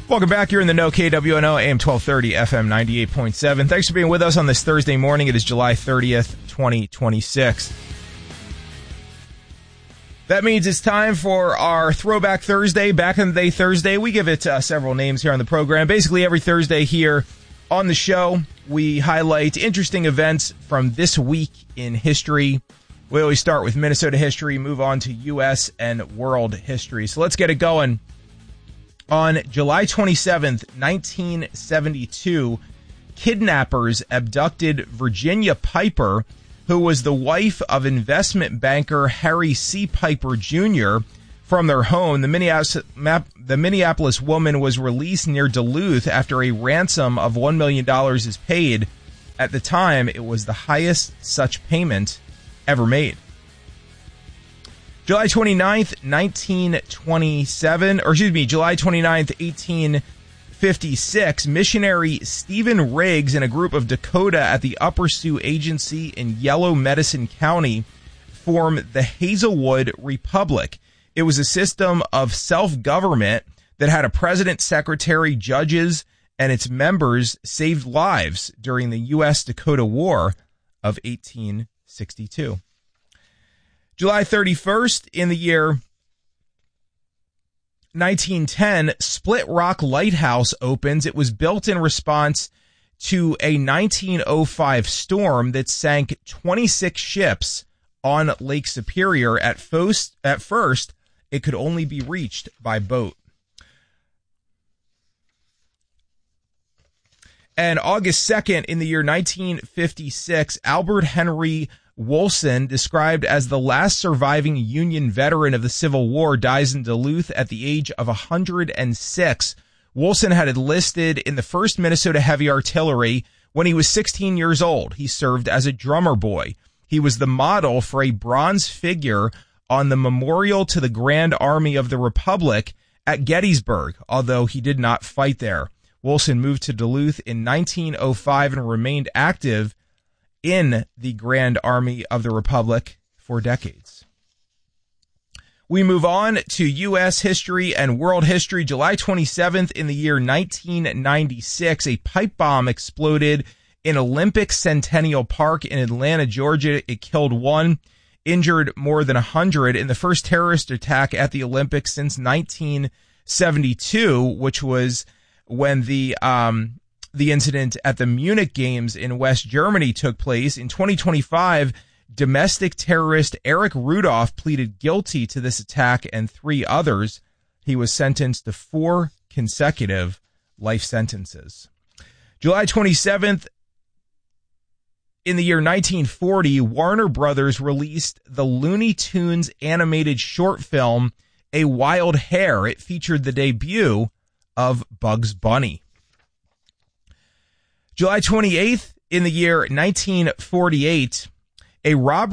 Welcome back. You're in the know, KWNO, AM 1230, FM 98.7. Thanks for being with us on this Thursday morning. It is July 30th, 2026. That means it's time for our Throwback Thursday, Back in the Day Thursday. We give it several names here on the program. Basically, every Thursday here on the show, we highlight interesting events from this week in history. We always start with Minnesota history, move on to U.S. and world history. So let's get it going. On July 27th, 1972, kidnappers abducted Virginia Piper, who was the wife of investment banker Harry C. Piper Jr., from their home. The Minneapolis woman was released near Duluth after a ransom of $1 million is paid. At the time, it was the highest such payment ever made. July 29th, 1856, missionary Stephen Riggs and a group of Dakota at the Upper Sioux Agency in Yellow Medicine County formed the Hazelwood Republic. It was a system of self-government that had a president, secretary, judges, and its members saved lives during the U.S.-Dakota War of 1862. July 31st, in the year 1910, Split Rock Lighthouse opens. It was built in response to a 1905 storm that sank 26 ships on Lake Superior. At first, it could only be reached by boat. And August 2nd, in the year 1956, Albert Henry Wolson, described as the last surviving Union veteran of the Civil War, dies in Duluth at the age of 106. Wolson had enlisted in the 1st Minnesota Heavy Artillery when he was 16 years old. He served as a drummer boy. He was the model for a bronze figure on the Memorial to the Grand Army of the Republic at Gettysburg, although he did not fight there. Wolson moved to Duluth in 1905 and remained active in the Grand Army of the Republic for decades. We move on to U.S. history and world history. July 27th, in the year 1996, a pipe bomb exploded in Olympic Centennial Park in Atlanta, Georgia. It killed 1, injured more than 100 in the first terrorist attack at the Olympics since 1972, which was when the incident at the Munich Games in West Germany took place. In 2025, domestic terrorist Eric Rudolph pleaded guilty to this attack and 3 others. He was sentenced to 4 consecutive life sentences. July 27th, in the year 1940, Warner Brothers released the Looney Tunes animated short film, A Wild Hare. It featured the debut of Bugs Bunny. July 28th, in the year 1948, a robbery